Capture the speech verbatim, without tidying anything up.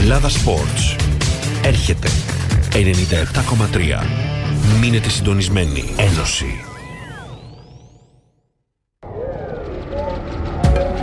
Ελλάδα Sports. Έρχεται ενενήντα επτά κόμμα τρία. Μείνετε συντονισμένοι. Ένωση